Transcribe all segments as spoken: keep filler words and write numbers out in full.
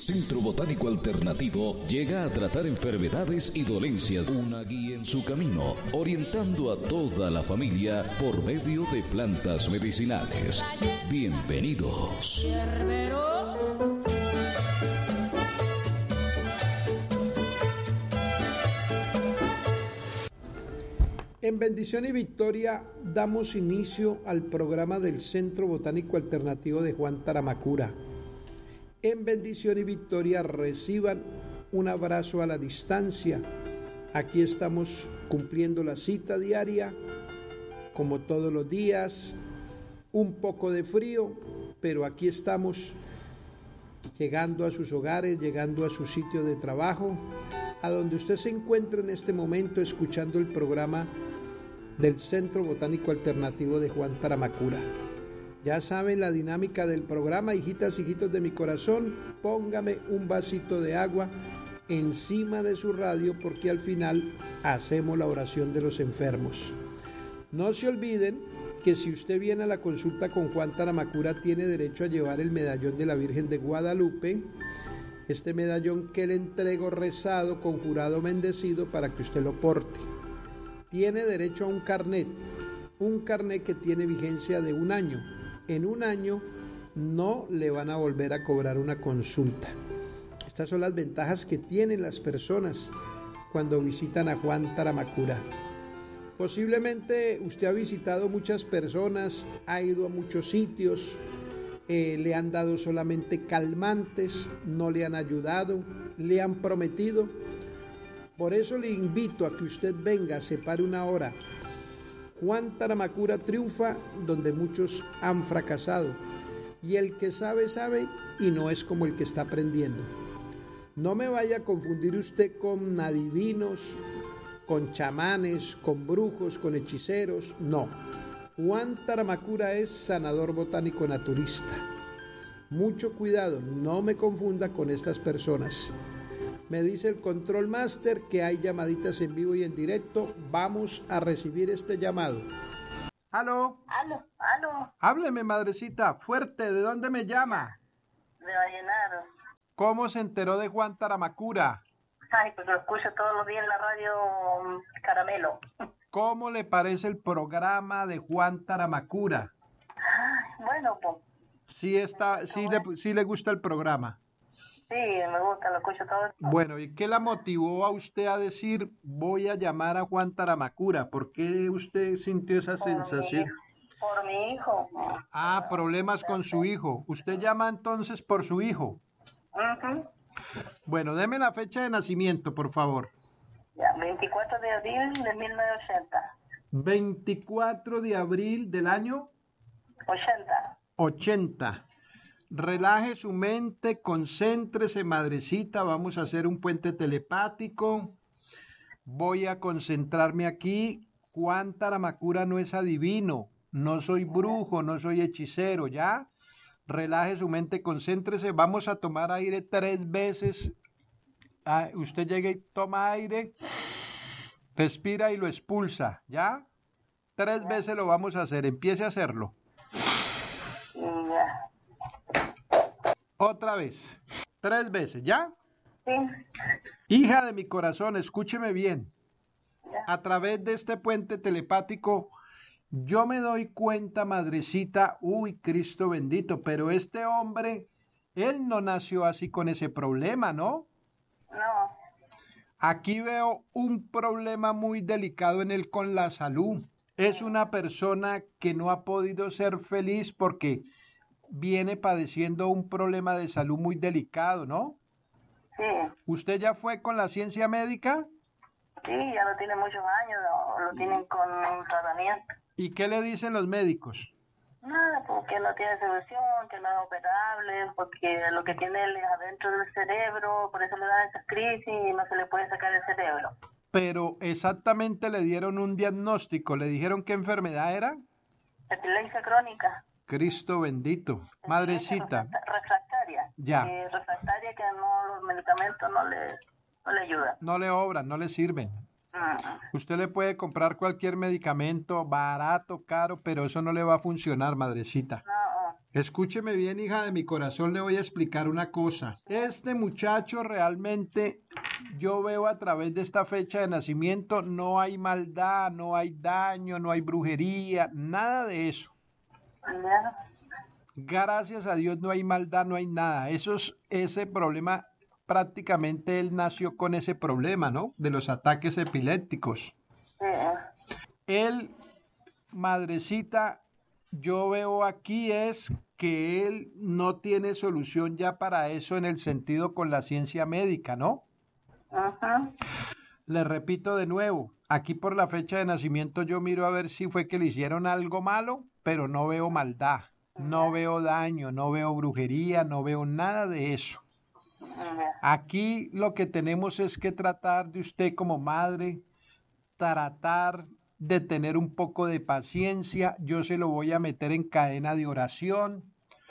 Centro Botánico Alternativo llega a tratar enfermedades y dolencias, una guía en su camino, orientando a toda la familia por medio de plantas medicinales. Bienvenidos. En Bendición y Victoria damos inicio al programa del Centro Botánico Alternativo de Juan Taramacura. En Bendición y Victoria reciban un abrazo a la distancia. Aquí estamos cumpliendo la cita diaria, como todos los días, un poco de frío, pero aquí estamos llegando a sus hogares, llegando a su sitio de trabajo, a donde usted se encuentra en este momento escuchando el programa del Centro Botánico Alternativo de Juan Taramacura. Ya saben la dinámica del programa, hijitas, hijitos de mi corazón, póngame un vasito de agua encima de su radio porque al final hacemos la oración de los enfermos. No se olviden que si usted viene a la consulta con Juan Taramacura tiene derecho a llevar el medallón de la Virgen de Guadalupe, este medallón que le entrego rezado, conjurado, bendecido para que usted lo porte. Tiene derecho a un carnet, un carnet que tiene vigencia de un año. En un año no le van a volver a cobrar una consulta. Estas son las ventajas que tienen las personas cuando visitan a Juan Taramacura. Posiblemente usted ha visitado muchas personas, ha ido a muchos sitios, eh, le han dado solamente calmantes, no le han ayudado, le han prometido. Por eso le invito a que usted venga, separe una hora. Juan Taramacura triunfa donde muchos han fracasado. Y el que sabe, sabe y no es como el que está aprendiendo. No me vaya a confundir usted con adivinos, con chamanes, con brujos, con hechiceros. No. Juan Taramacura es sanador botánico naturista. Mucho cuidado, no me confunda con estas personas. Me dice el Control Master que hay llamaditas en vivo y en directo. Vamos a recibir este llamado. ¿Aló? ¿Aló? ¿Aló? Hábleme, madrecita, fuerte. ¿De dónde me llama? De Vallenar. ¿Cómo se enteró de Juan Taramacura? Ay, pues lo escucho todos los días en la radio Caramelo. ¿Cómo le parece el programa de Juan Taramacura? Ay, bueno, pues. Sí, está, sí, le, sí le gusta el programa. Sí, me gusta, lo escucho todo. Bueno, ¿y qué la motivó a usted a decir voy a llamar a Juan Taramacura? ¿Por qué usted sintió esa por sensación? Mi, por mi hijo. Ah, problemas con su hijo. ¿Usted llama entonces por su hijo? Uh-huh. Bueno, deme la fecha de nacimiento, por favor. Ya, veinticuatro de abril de mil novecientos ochenta. veinticuatro de abril del año ochenta. ochenta. Relaje su mente, concéntrese, madrecita, vamos a hacer un puente telepático. Voy a concentrarme aquí. Juan Taramacura no es adivino, no soy brujo, no soy hechicero, ¿ya? Relaje su mente, concéntrese, vamos a tomar aire tres veces. Ah, usted llega y toma aire, respira y lo expulsa, ¿ya? Tres veces lo vamos a hacer, empiece a hacerlo. Ya. Otra vez, tres veces, ¿ya? Sí. Hija de mi corazón, escúcheme bien. Ya. A través de este puente telepático, yo me doy cuenta, madrecita, uy, Cristo bendito, pero este hombre, él no nació así con ese problema, ¿no? No. Aquí veo un problema muy delicado en él con la salud. Es una persona que no ha podido ser feliz porque viene padeciendo un problema de salud muy delicado, ¿no? Sí. ¿Usted ya fue con la ciencia médica? Sí, ya lo tiene muchos años, lo, lo tienen con un tratamiento. ¿Y qué le dicen los médicos? Nada, porque no tiene solución, que no es operable, porque lo que tiene él es adentro del cerebro, por eso le dan esas crisis y no se le puede sacar el cerebro. Pero exactamente le dieron un diagnóstico, le dijeron qué enfermedad era. Epilepsia crónica. Cristo bendito, madrecita. Refractaria. Ya. Eh, refractaria que no, los medicamentos no le, no le ayudan. No le obran, no le sirven. Mm. Usted le puede comprar cualquier medicamento, barato, caro, pero eso no le va a funcionar, madrecita. No. Escúcheme bien, hija de mi corazón, le voy a explicar una cosa. Este muchacho realmente, yo veo a través de esta fecha de nacimiento, no hay maldad, no hay daño, no hay brujería, nada de eso. Gracias a Dios no hay maldad, no hay nada. Eso es, ese problema, prácticamente él nació con ese problema, ¿no? De los ataques epilépticos. Él, madrecita, yo veo aquí es que él no tiene solución ya para eso en el sentido con la ciencia médica, ¿no? Ajá. Le repito de nuevo, aquí por la fecha de nacimiento yo miro a ver si fue que le hicieron algo malo, pero no veo maldad, no veo daño, no veo brujería, no veo nada de eso. Aquí lo que tenemos es que tratar de usted como madre, tratar de tener un poco de paciencia. Yo se lo voy a meter en cadena de oración.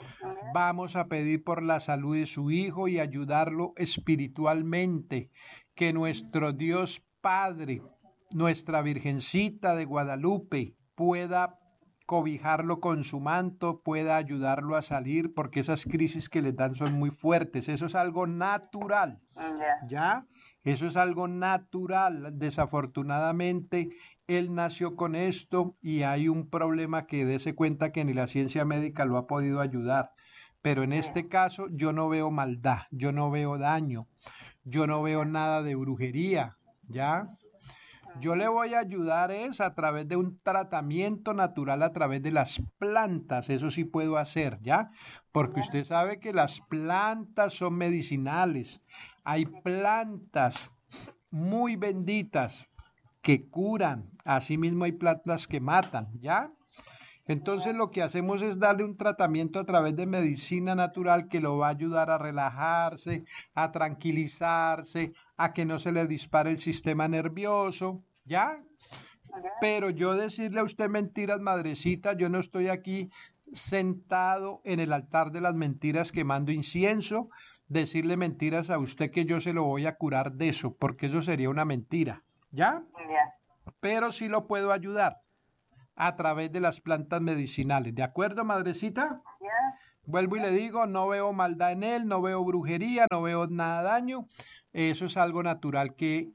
Vamos a pedir por la salud de su hijo y ayudarlo espiritualmente. Que nuestro Dios Padre, nuestra Virgencita de Guadalupe, pueda cobijarlo con su manto, pueda ayudarlo a salir, porque esas crisis que le dan son muy fuertes. Eso es algo natural. ¿Ya? Eso es algo natural. Desafortunadamente, él nació con esto y hay un problema que dése cuenta que ni la ciencia médica lo ha podido ayudar. Pero en este caso yo no veo maldad, yo no veo daño, yo no veo nada de brujería, ¿ya? Yo le voy a ayudar es a través de un tratamiento natural, a través de las plantas, eso sí puedo hacer, ¿ya? Porque usted sabe que las plantas son medicinales, hay plantas muy benditas que curan, asimismo hay plantas que matan, ¿ya? Entonces lo que hacemos es darle un tratamiento a través de medicina natural que lo va a ayudar a relajarse, a tranquilizarse, a que no se le dispare el sistema nervioso, ¿ya? Pero yo decirle a usted mentiras, madrecita, yo no estoy aquí sentado en el altar de las mentiras quemando incienso, decirle mentiras a usted que yo se lo voy a curar de eso, porque eso sería una mentira, ¿ya? Pero sí lo puedo ayudar a través de las plantas medicinales. ¿De acuerdo, madrecita? Yeah. Vuelvo y le digo, no veo maldad en él, no veo brujería, no veo nada daño. Eso es algo natural que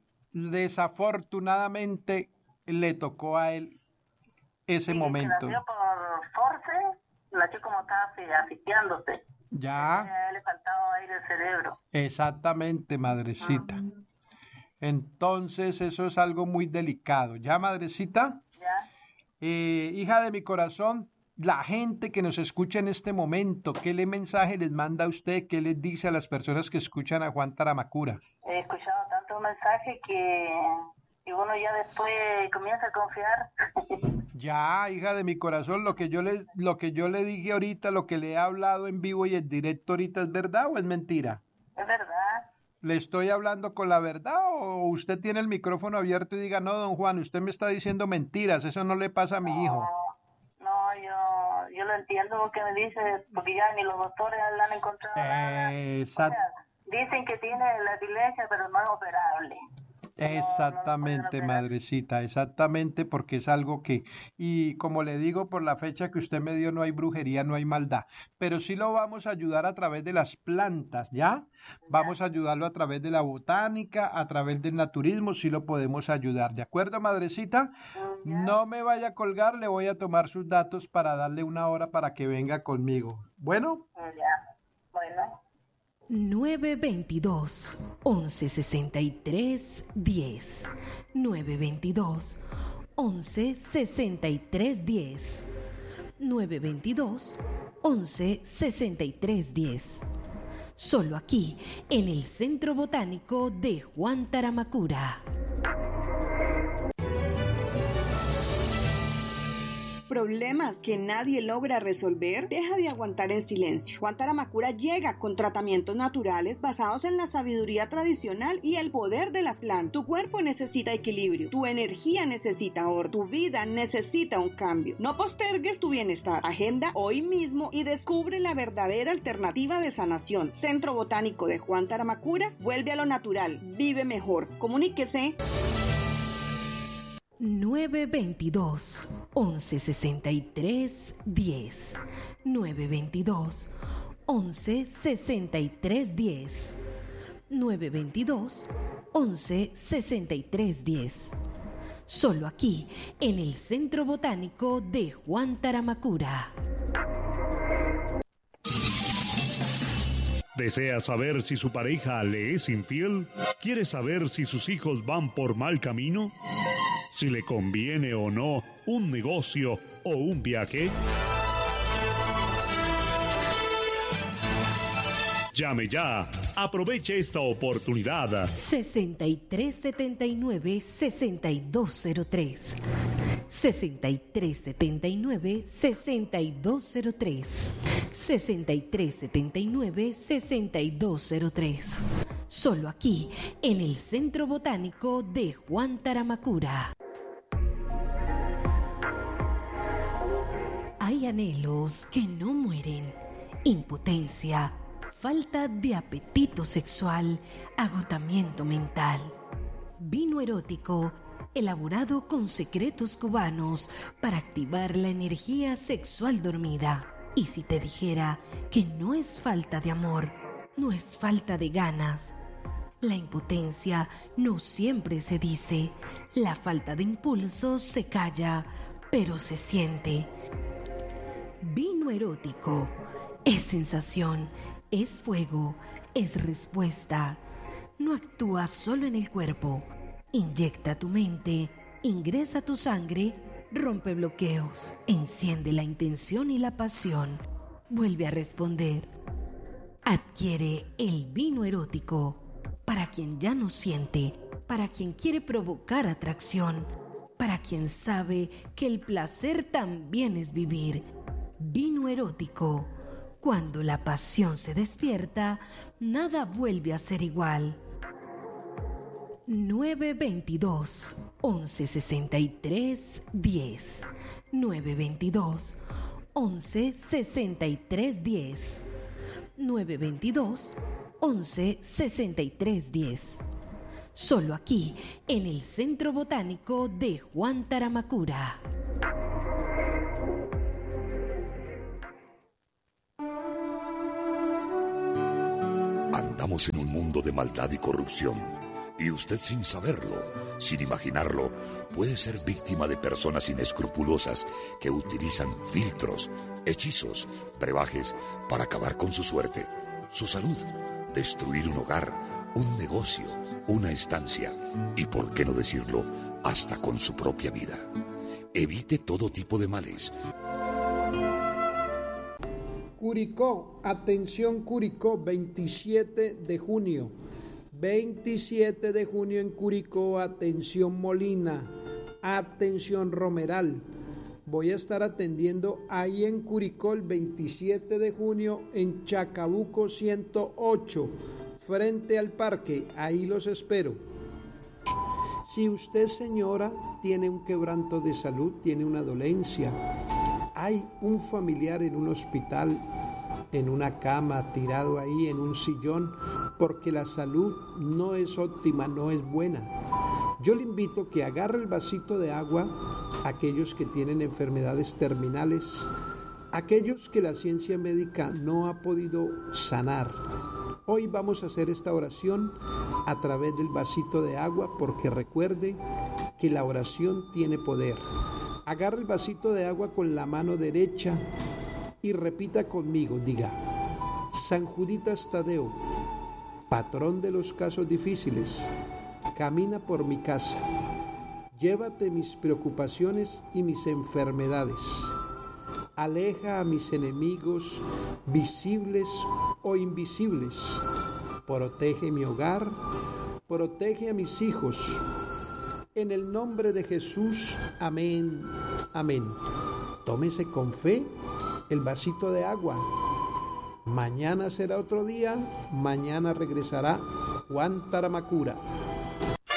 desafortunadamente le tocó a él ese sí, momento. Nació por force, nació como estaba asfixiándose. Ya. A él le faltaba aire al cerebro. Exactamente, madrecita. Uh-huh. Entonces eso es algo muy delicado. ¿Ya, madrecita? Ya. Eh, hija de mi corazón, la gente que nos escucha en este momento, ¿qué le mensaje les manda a usted? ¿Qué les dice a las personas que escuchan a Juan Taramacura? He escuchado tantos mensajes que, que uno ya después comienza a confiar. Ya, hija de mi corazón, lo que yo le, lo que yo le dije ahorita, lo que le he hablado en vivo y en directo ahorita, ¿es verdad o es mentira? Es verdad. ¿Le estoy hablando con la verdad o usted tiene el micrófono abierto y diga, no, don Juan, usted me está diciendo mentiras, eso no le pasa a mi no, hijo? No, yo, yo lo entiendo lo que me dice, porque ya ni los doctores la han encontrado. Eh, exacto. O sea, dicen que tiene la epilepsia, pero no es operable. Exactamente, no, no madrecita, exactamente, porque es algo que, y como le digo, por la fecha que usted me dio, no hay brujería, no hay maldad, pero sí lo vamos a ayudar a través de las plantas, ¿ya? Vamos a ayudarlo a través de la botánica, a través del naturismo, sí lo podemos ayudar, ¿de acuerdo, madrecita? No me vaya a colgar, le voy a tomar sus datos para darle una hora para que venga conmigo. ¿Bueno? Ya, bueno. nueve veintidós, once sesenta y tres, diez. nueve veintidós, once sesenta y tres, diez. nueve veintidós, once sesenta y tres, diez. Solo aquí, en el Centro Botánico de Juan Taramacura. ¿Problemas que nadie logra resolver? Deja de aguantar en silencio. Juan Taramacura llega con tratamientos naturales basados en la sabiduría tradicional y el poder de las plantas. Tu cuerpo necesita equilibrio, tu energía necesita orden, tu vida necesita un cambio. No postergues tu bienestar. Agenda hoy mismo y descubre la verdadera alternativa de sanación. Centro Botánico de Juan Taramacura, vuelve a lo natural, vive mejor. Comuníquese. nueve dos dos, once sesenta y tres, diez. nueve dos dos, once sesenta y tres, diez. nueve dos dos, once sesenta y tres, diez. Solo aquí, en el Centro Botánico de Juan Taramacura. ¿Desea saber si su pareja le es infiel? ¿Quiere saber si sus hijos van por mal camino? ¿Si le conviene o no un negocio o un viaje? Llame ya. Aproveche esta oportunidad. sesenta y tres setenta y nueve, sesenta y dos cero tres. sesenta y tres setenta y nueve, sesenta y dos cero tres. sesenta y tres setenta y nueve, sesenta y dos cero tres. Solo aquí, en el Centro Botánico de Juan Taramacura. Hay anhelos que no mueren. Impotencia, falta de apetito sexual, agotamiento mental. Vino erótico, elaborado con secretos cubanos para activar la energía sexual dormida. Y si te dijera que no es falta de amor, no es falta de ganas. La impotencia no siempre se dice, la falta de impulso se calla, pero se siente. Vino erótico es sensación, es fuego, es respuesta. No actúa solo en el cuerpo. Inyecta tu mente, ingresa tu sangre, rompe bloqueos, enciende la intención y la pasión. Vuelve a responder. Adquiere el vino erótico para quien ya no siente, para quien quiere provocar atracción, para quien sabe que el placer también es vivir. Vino erótico. Cuando la pasión se despierta, nada vuelve a ser igual. nueve dos dos, once sesenta y tres, diez. nueve dos dos, once sesenta y tres, diez. nueve dos dos, once sesenta y tres, diez. Solo aquí, en el Centro Botánico de Juan Taramacura. Andamos en un mundo de maldad y corrupción, y usted sin saberlo, sin imaginarlo, puede ser víctima de personas inescrupulosas que utilizan filtros, hechizos, brebajes para acabar con su suerte, su salud, destruir un hogar, un negocio, una estancia y, por qué no decirlo, hasta con su propia vida. Evite todo tipo de males. Curicó, atención Curicó, veintisiete de junio. veintisiete de junio en Curicó, atención Molina, atención Romeral. Voy a estar atendiendo ahí en Curicó el veintisiete de junio en Chacabuco ciento ocho, frente al parque. Ahí los espero. Si usted, señora, tiene un quebranto de salud, tiene una dolencia, hay un familiar en un hospital, en una cama, tirado ahí en un sillón, porque la salud no es óptima, no es buena, yo le invito a que agarre el vasito de agua, aquellos que tienen enfermedades terminales, aquellos que la ciencia médica no ha podido sanar. Hoy vamos a hacer esta oración a través del vasito de agua, porque recuerde que la oración tiene poder. Agarre el vasito de agua con la mano derecha y repita conmigo, diga: San Juditas Tadeo, patrón de los casos difíciles, camina por mi casa, llévate mis preocupaciones y mis enfermedades, aleja a mis enemigos visibles o invisibles, protege mi hogar, protege a mis hijos. En el nombre de Jesús, amén, amén. Tómese con fe el vasito de agua. Mañana será otro día, mañana regresará Juan Taramacura.